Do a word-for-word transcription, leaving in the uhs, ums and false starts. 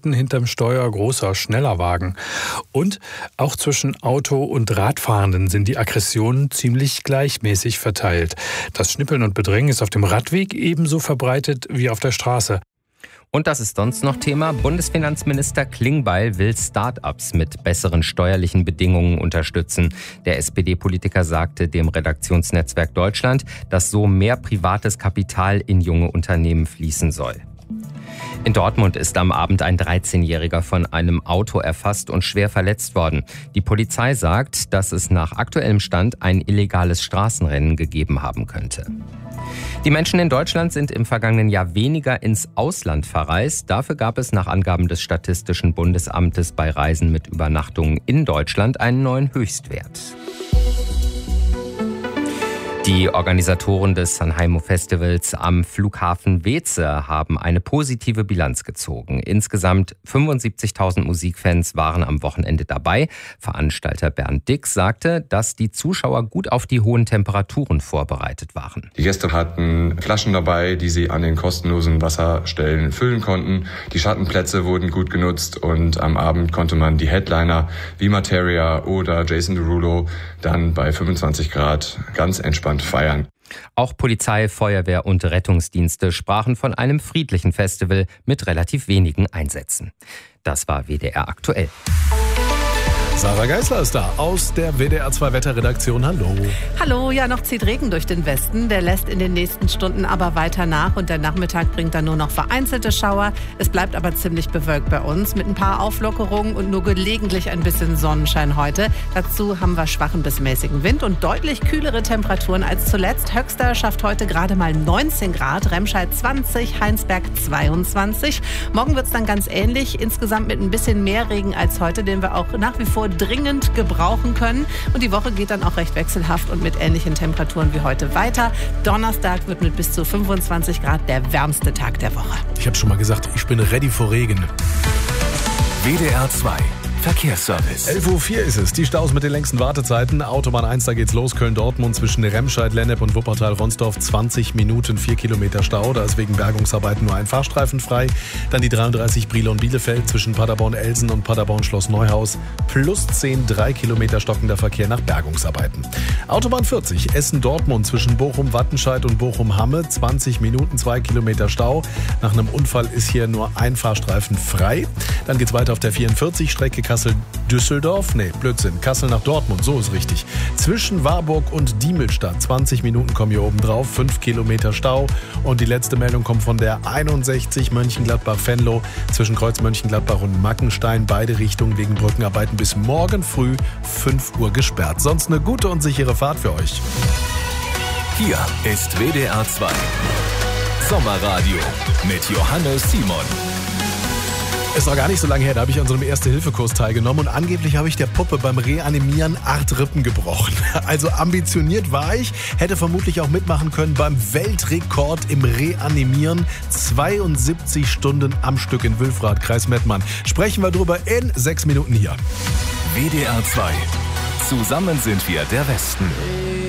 Idioten hinterm Steuer großer, schneller Wagen. Und auch zwischen Auto- und Radfahrenden sind die Aggressionen ziemlich gleichmäßig verteilt. Das Schnippeln und Bedrängen ist auf dem Radweg ebenso verbreitet wie auf der Straße. Und das ist sonst noch Thema. Bundesfinanzminister Klingbeil will Start-ups mit besseren steuerlichen Bedingungen unterstützen. Der S P D-Politiker sagte dem Redaktionsnetzwerk Deutschland, dass so mehr privates Kapital in junge Unternehmen fließen soll. In Dortmund ist am Abend ein dreizehnjähriger von einem Auto erfasst und schwer verletzt worden. Die Polizei sagt, dass es nach aktuellem Stand ein illegales Straßenrennen gegeben haben könnte. Die Menschen in Deutschland sind im vergangenen Jahr weniger ins Ausland verreist. Dafür gab es nach Angaben des Statistischen Bundesamtes bei Reisen mit Übernachtungen in Deutschland einen neuen Höchstwert. Die Organisatoren des Sanremo Festivals am Flughafen Weeze haben eine positive Bilanz gezogen. Insgesamt fünfundsiebzigtausend Musikfans waren am Wochenende dabei. Veranstalter Bernd Dix sagte, dass die Zuschauer gut auf die hohen Temperaturen vorbereitet waren. Die Gäste hatten Flaschen dabei, die sie an den kostenlosen Wasserstellen füllen konnten. Die Schattenplätze wurden gut genutzt und am Abend konnte man die Headliner wie Materia oder Jason Derulo dann bei fünfundzwanzig Grad ganz entspannt feiern. Auch Polizei, Feuerwehr und Rettungsdienste sprachen von einem friedlichen Festival mit relativ wenigen Einsätzen. Das war W D R aktuell. Sarah Geisler ist da aus der W D R zwei Wetterredaktion. Hallo. Hallo, ja, noch zieht Regen durch den Westen. Der lässt in den nächsten Stunden aber weiter nach und der Nachmittag bringt dann nur noch vereinzelte Schauer. Es bleibt aber ziemlich bewölkt bei uns mit ein paar Auflockerungen und nur gelegentlich ein bisschen Sonnenschein heute. Dazu haben wir schwachen bis mäßigen Wind und deutlich kühlere Temperaturen als zuletzt. Höchster schafft heute gerade mal neunzehn Grad, Remscheid zwanzig, Heinsberg zweiundzwanzig. Morgen wird es dann ganz ähnlich, insgesamt mit ein bisschen mehr Regen als heute, den wir auch nach wie vor dringend gebrauchen können. Und die Woche geht dann auch recht wechselhaft und mit ähnlichen Temperaturen wie heute weiter. Donnerstag wird mit bis zu fünfundzwanzig Grad der wärmste Tag der Woche. Ich habe schon mal gesagt, ich bin ready for Regen. W D R zwei Verkehrsservice. elf Uhr vier ist es. Die Staus mit den längsten Wartezeiten. Autobahn eins, da geht's los. Köln-Dortmund zwischen Remscheid, Lennep und Wuppertal-Ronsdorf. zwanzig Minuten, vier Kilometer Stau. Da ist wegen Bergungsarbeiten nur ein Fahrstreifen frei. Dann die dreiunddreißig Brilon-Bielefeld zwischen Paderborn-Elsen und Paderborn-Schloss-Neuhaus. Plus zehn, drei Kilometer stockender Verkehr nach Bergungsarbeiten. Autobahn vierzig, Essen-Dortmund zwischen Bochum-Wattenscheid und Bochum-Hamme. zwanzig Minuten, zwei Kilometer Stau. Nach einem Unfall ist hier nur ein Fahrstreifen frei. Dann geht's weiter auf der vierundvierzig, Strecke Kassel-Düsseldorf. Nee, Blödsinn. Kassel nach Dortmund, so ist richtig. Zwischen Warburg und Diemelstadt. zwanzig Minuten kommen hier oben drauf. fünf Kilometer Stau. Und die letzte Meldung kommt von der einundsechzig Mönchengladbach-Venlo. Zwischen Kreuz Mönchengladbach und Mackenstein. Beide Richtungen wegen Brückenarbeiten bis morgen früh fünf Uhr gesperrt. Sonst eine gute und sichere Fahrt für euch. Hier ist W D R zwei Sommerradio mit Johannes Simon. Ist noch gar nicht so lange her, da habe ich an so einem Erste-Hilfe-Kurs teilgenommen und angeblich habe ich der Puppe beim Reanimieren acht Rippen gebrochen. Also ambitioniert war ich, hätte vermutlich auch mitmachen können beim Weltrekord im Reanimieren. zweiundsiebzig Stunden am Stück in Wülfrath, Kreis Mettmann. Sprechen wir drüber in sechs Minuten hier. W D R zwei. Zusammen sind wir der Westen.